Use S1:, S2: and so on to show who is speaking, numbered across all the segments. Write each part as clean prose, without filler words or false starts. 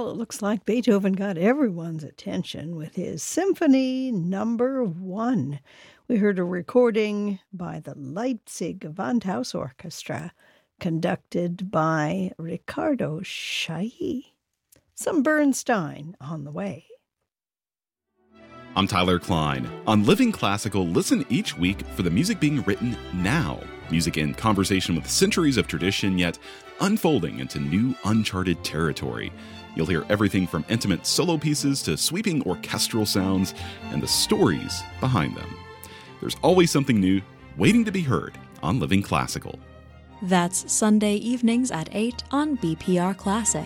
S1: Well, it looks like Beethoven got everyone's attention with his Symphony Number 1. We heard a recording by the Leipzig Gewandhaus Orchestra, conducted by Riccardo Chailly. Some Bernstein on the way.
S2: I'm Tyler Klein. On Living Classical, listen each week for the music being written now. Music in conversation with centuries of tradition, yet unfolding into new, uncharted territory. You'll hear everything from intimate solo pieces to sweeping orchestral sounds and the stories behind them. There's always something new waiting to be heard on Living Classical.
S3: That's Sunday evenings at 8 on BPR Classic.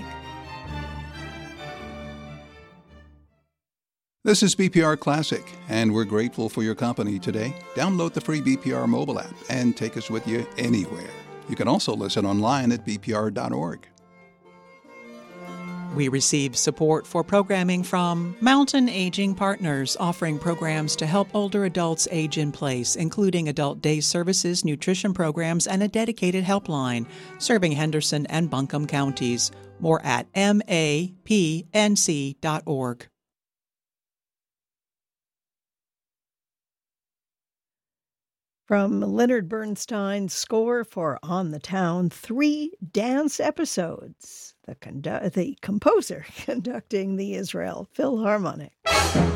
S4: This is BPR Classic, and we're grateful for your company today. Download the free BPR mobile app and take us with you anywhere. You can also listen online at bpr.org.
S5: We receive support for programming from Mountain Aging Partners, offering programs to help older adults age in place, including adult day services, nutrition programs, and a dedicated helpline, serving Henderson and Buncombe counties. More at mapnc.org.
S1: From Leonard Bernstein's score for On the Town, 3 dance episodes. The composer conducting the Israel Philharmonic.